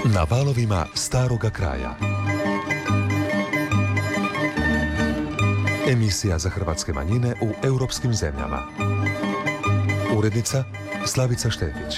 Na valovima staroga kraja. Emisija za hrvatske manjine u europskim zemljama. Urednica Slavica Štefić.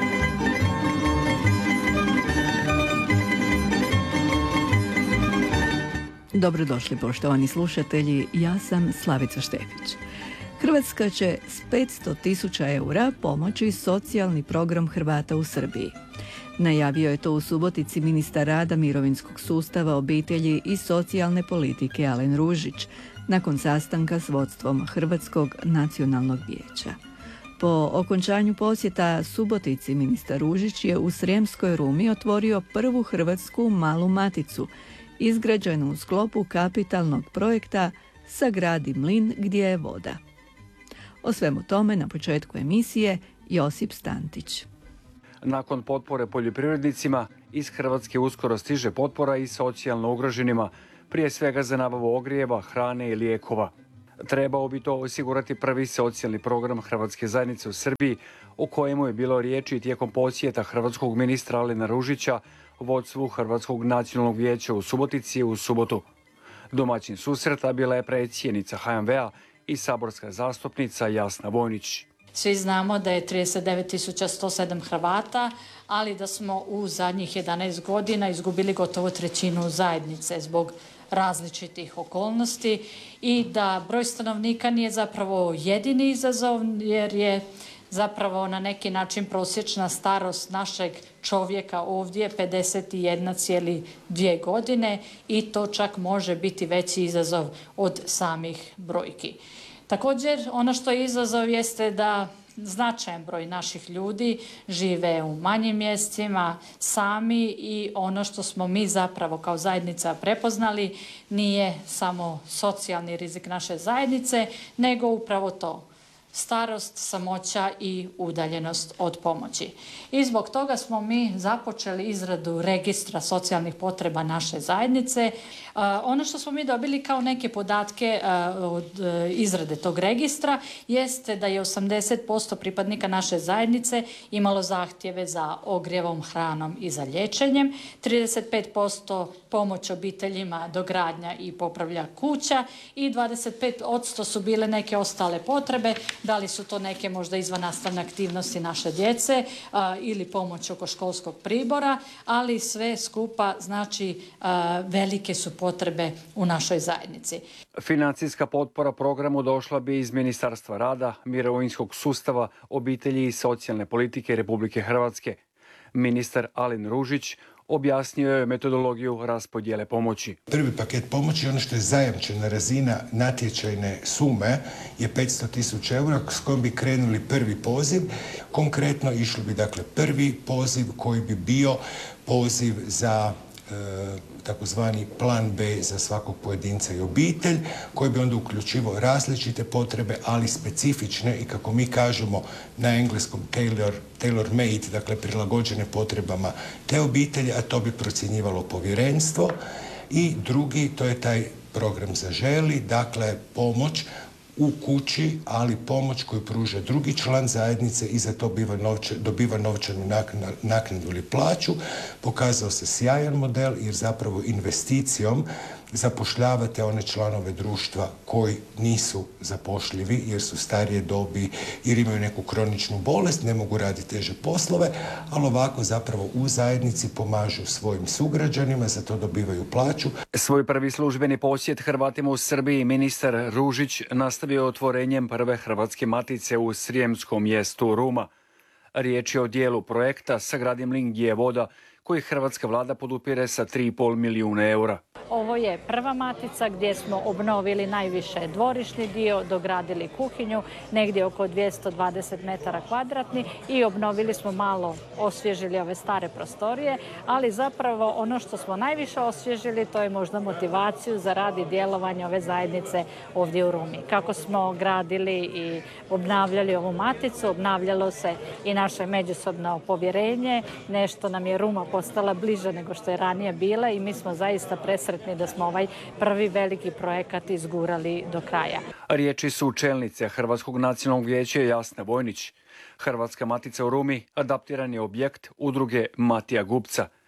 Dobrodošli poštovani slušatelji, ja sam Slavica Štefić. Hrvatska će s 500.000 eura pomoći socijalni program Hrvata u Srbiji. Najavio je to u Subotici ministar rada, mirovinskog sustava, obitelji i socijalne politike Alen Ružić nakon sastanka s vodstvom Hrvatskog nacionalnog vijeća. Po okončanju posjeta Subotici ministar Ružić je u Srijemskoj Rumi otvorio prvu hrvatsku malu maticu, izgrađenu u sklopu kapitalnog projekta Sagradi mlin gdje je voda. O svemu tome na početku emisije Josip Stantić. Nakon potpore poljoprivrednicima, iz Hrvatske uskoro stiže potpora i socijalno ugroženima, prije svega za nabavu ogrijeva, hrane i lijekova. Trebao bi to osigurati prvi socijalni program Hrvatske zajednice u Srbiji, o kojemu je bilo riječi tijekom posjeta hrvatskog ministra Alena Ružića vodstvu Hrvatskog nacionalnog vijeća u Subotici u subotu. Domaćin susreta bila je predsjednica HMV-a i saborska zastupnica Jasna Vojnić. Svi znamo da je 39.107 Hrvata, ali da smo u zadnjih 11 godina izgubili gotovo trećinu zajednice zbog različitih okolnosti i da broj stanovnika nije zapravo jedini izazov, jer je zapravo na neki način prosječna starost našeg čovjeka ovdje 51,2 godine i to čak može biti veći izazov od samih brojki. Također, ono što je izazov jeste da značajan broj naših ljudi žive u manjim mjestima sami i ono što smo mi zapravo kao zajednica prepoznali nije samo socijalni rizik naše zajednice, nego upravo to. Starost, samoća i udaljenost od pomoći. I zbog toga smo mi započeli izradu registra socijalnih potreba naše zajednice. Ono što smo mi dobili kao neke podatke od izrade tog registra jeste da je 80% pripadnika naše zajednice imalo zahtjeve za ogrjevom, hranom i za liječenjem, 35% pomoć obiteljima, dogradnja i popravlja kuća i 25% su bile neke ostale potrebe. Da li su to neke možda izvannastavne aktivnosti naše djece ili pomoć oko školskog pribora, ali sve skupa znači velike su potrebe u našoj zajednici. Financijska potpora programu došla bi iz Ministarstva rada, mirovinskog sustava, obitelji i socijalne politike Republike Hrvatske. Ministar Alen Ružić objasnio je metodologiju raspodjele pomoći. Prvi paket pomoći, ono što je zajamčena razina natječajne sume, je 500.000 eura s kojom bi krenuli prvi poziv. Konkretno išli bi dakle prvi poziv koji bi bio poziv za takozvani plan B za svakog pojedinca i obitelj, koji bi onda uključivao različite potrebe, ali specifične i kako mi kažemo na engleskom tailor made, dakle prilagođene potrebama te obitelji, a to bi procjenjivalo povjerenstvo. I drugi, to je taj program Zaželi, dakle pomoć u kući, ali pomoć koju pruža drugi član zajednice i za to dobiva novčanu naknadu ili plaću. Pokazao se sjajan model jer zapravo investicijom zapošljavate one članove društva koji nisu zapošljivi jer su starije dobi, jer imaju neku kroničnu bolest, ne mogu raditi teže poslove, ali ovako zapravo u zajednici pomažu svojim sugrađanima, za to dobivaju plaću. Svoj prvi službeni posjet Hrvatima u Srbiji ministar Ružić nastavio otvorenjem prve hrvatske matice u srijemskom mjestu Ruma. Riječ je o dijelu projekta Sagradi mlin gdje je voda, koji hrvatska vlada podupire sa 3,5 milijuna eura. Ovo je prva matica gdje smo obnovili najviše dvorišni dio, dogradili kuhinju, negdje oko 220 metara kvadratni i obnovili smo malo, osvježili ove stare prostorije, ali zapravo ono što smo najviše osvježili to je možda motivaciju za rad i djelovanje ove zajednice ovdje u Rumi. Kako smo gradili i obnavljali ovu maticu, obnavljalo se i naše međusobno povjerenje, nešto nam je Ruma postala bliže nego što je ranije bila i mi smo zaista presretni da smo ovaj prvi veliki projekat izgurali do kraja. Riječi su čelnice Hrvatskog nacionalnog vijeća Jasna Vojnić. Hrvatska matica u Rumi adaptiran je objekt udruge Matija Gupca.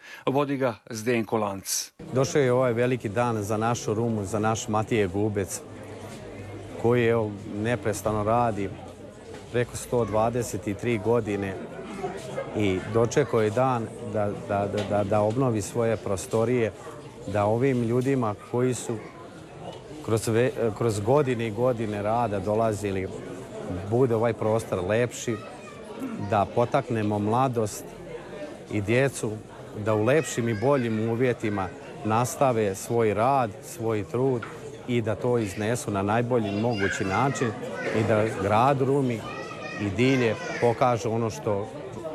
Vodi ga Zdenko Lanc. Došao je ovaj veliki dan za našu Rumu, za naš Matije Gubec, koji neprestano radi preko 123 godine i dočekao je dan da obnovi svoje prostorije, da ovim ljudima koji su kroz godine i godine rada dolazili, bude ovaj prostor lepši, da potaknemo mladost i djecu, da u lepšim i boljim uvjetima nastave svoj rad, svoj trud i da to iznesu na najbolji mogući način i da grad Rumi i dilje pokažu ono što,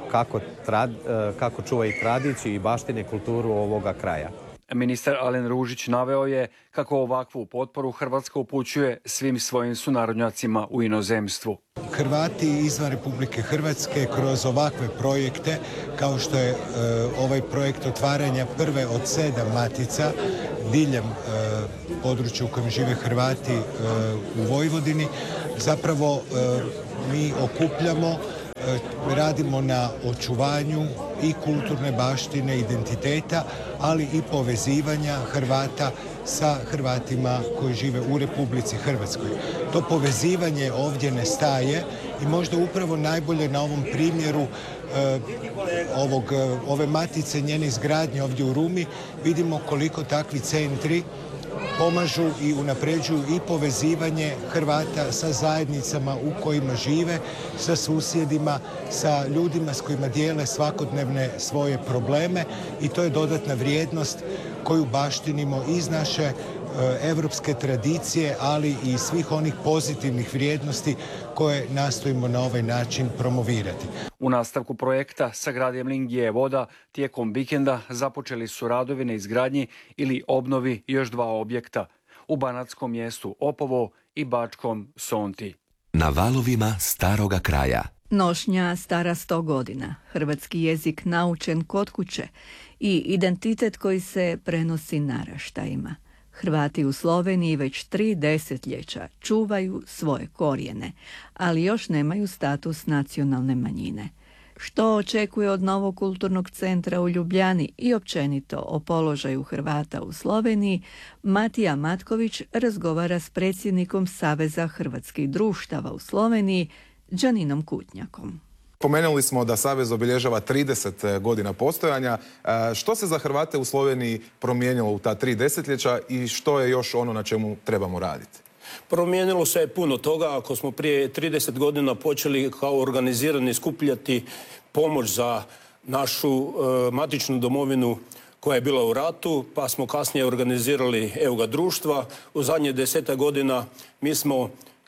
kako čuva i tradiciju i baštine kulturu ovoga kraja. Ministar Alen Ružić naveo je kako ovakvu potporu Hrvatska upućuje svim svojim sunarodnjacima u inozemstvu. Hrvati izvan Republike Hrvatske kroz ovakve projekte, kao što je ovaj projekt otvaranja prve od 7 matica diljem područja u kojem žive Hrvati u Vojvodini, zapravo mi okupljamo, radimo na očuvanju i kulturne baštine, identiteta, ali i povezivanja Hrvata sa Hrvatima koji žive u Republici Hrvatskoj. To povezivanje ovdje ne staje i možda upravo najbolje na ovom primjeru ove matice, njene izgradnje ovdje u Rumi, vidimo koliko takvi centri pomažu i unapređuju i povezivanje Hrvata sa zajednicama u kojima žive, sa susjedima, sa ljudima s kojima dijele svakodnevne svoje probleme i to je dodatna vrijednost koju baštinimo iz naše evropske tradicije, ali i svih onih pozitivnih vrijednosti koje nastojimo na ovaj način promovirati. U nastavku projekta sa gradom Lingije voda tijekom vikenda započeli su radovi na izgradnji ili obnovi još 2 objekta u banatskom mjestu Opovo i bačkom Sonti. Na valovima staroga kraja. Nošnja stara 100 godina, hrvatski jezik naučen kod kuće i identitet koji se prenosi naraštajima. Hrvati u Sloveniji već 3 desetljeća čuvaju svoje korijene, ali još nemaju status nacionalne manjine. Što očekuje od novog kulturnog centra u Ljubljani i općenito o položaju Hrvata u Sloveniji, Matija Matković razgovara s predsjednikom Saveza hrvatskih društava u Sloveniji, Đaninom Kutnjakom. Pomenuli smo da Savez obilježava 30 godina postojanja. Što se za Hrvate u Sloveniji promijenilo u ta 3 desetljeća i što je još ono na čemu trebamo raditi? Promijenilo se puno toga. Ako smo prije 30 godina počeli kao organizirani skupljati pomoć za našu matičnu domovinu koja je bila u ratu, pa smo kasnije organizirali Euga društva. U zadnje 10 godina mi smo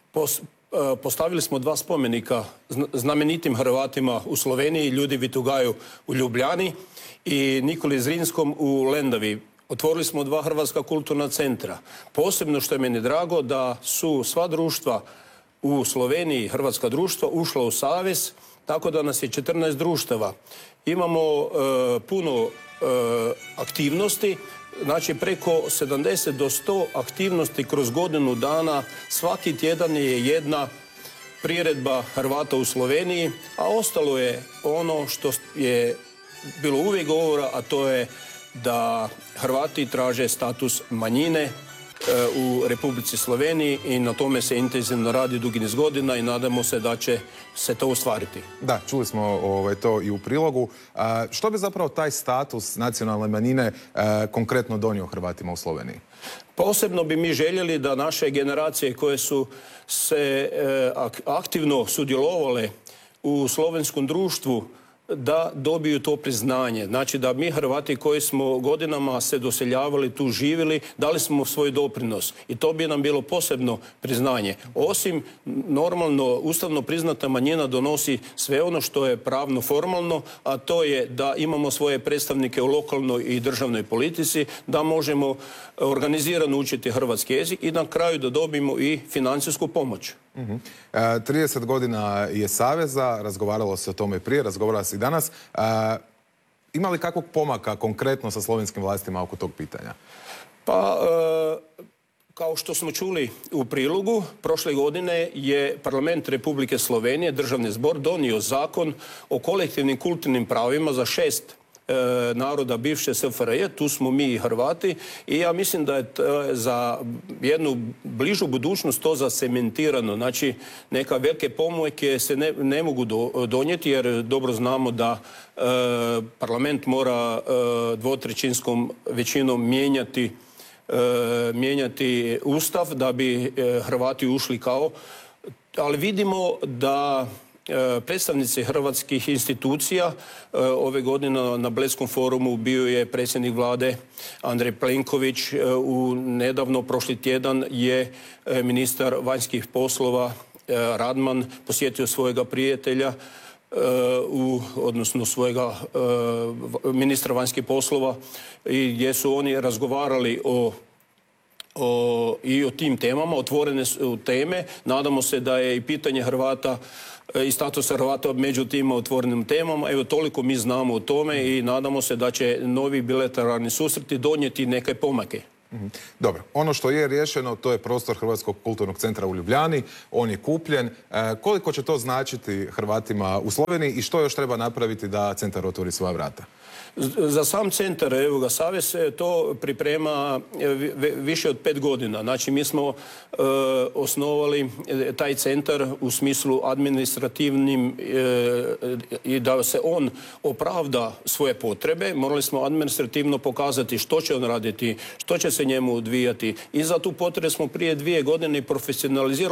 postavili smo 2 spomenika znamenitim Hrvatima u Sloveniji, Ljudevit Tugaju u Ljubljani i Nikoli Zrinskom u Lendavi. Otvorili smo 2 hrvatska kulturna centra. Posebno što je meni drago da su sva društva u Sloveniji, hrvatska društva, ušla u savez, tako da nas je 14 društava. Imamo puno aktivnosti, znači preko 70 do 100 aktivnosti kroz godinu dana. Svaki tjedan je jedna priredba Hrvata u Sloveniji, a ostalo je ono što je bilo uvijek govora, a to je da Hrvati traže status manjine u Republici Sloveniji i na tome se intenzivno radi dugi niz godina i nadamo se da će se to ostvariti. Da, čuli smo to i u prilogu. Što bi zapravo taj status nacionalne manjine konkretno donio Hrvatima u Sloveniji? Posebno bi mi željeli da naše generacije koje su se aktivno sudjelovale u slovenskom društvu da dobiju to priznanje. Znači da mi Hrvati koji smo godinama se doseljavali, tu živjeli, dali smo svoj doprinos i to bi nam bilo posebno priznanje. Osim normalno, ustavno priznata manjina donosi sve ono što je pravno formalno, a to je da imamo svoje predstavnike u lokalnoj i državnoj politici, da možemo organizirano učiti hrvatski jezik i na kraju da dobijemo i financijsku pomoć. 30 godina je Saveza, razgovaralo se o tome prije, razgovaralo se i danas. Ima li kakvog pomaka konkretno sa slovenskim vlastima oko tog pitanja? Pa, kao što smo čuli u prilogu, prošle godine je Parlament Republike Slovenije, Državni zbor, donio zakon o kolektivnim kulturnim pravima za 6 naroda bivše SFRJ, tu smo mi i Hrvati i ja mislim da je za jednu bližu budućnost to zacementirano. Znači, neka velike pomojke se ne mogu donijeti jer dobro znamo da parlament mora dvotrećinskom većinom mijenjati ustav da bi Hrvati ušli ali vidimo da predstavnici hrvatskih institucija ove godine na Bledskom forumu bio je predsjednik vlade Andrej Plenković, nedavno prošli tjedan je ministar vanjskih poslova Radman posjetio svojega prijatelja odnosno svojega ministra vanjskih poslova i gdje su oni razgovarali i o tim temama, otvorene su teme. Nadamo se da je i pitanje Hrvata i status Hrvata među tim otvorenim temama. Evo, toliko mi znamo o tome i nadamo se da će novi bilateralni susreti donijeti neke pomake. Dobro, ono što je riješeno, to je prostor Hrvatskog kulturnog centra u Ljubljani, on je kupljen. Koliko će to značiti Hrvatima u Sloveniji i što još treba napraviti da centar otvori svoja vrata? Za sam centar, evo ga, Savez to priprema više od 5 godina. Znači, mi smo osnovali taj centar u smislu administrativnim i da se on opravda svoje potrebe. Morali smo administrativno pokazati što će on raditi, što će se njemu odvijati. I za tu potrebu smo prije 2 godine profesionalizirali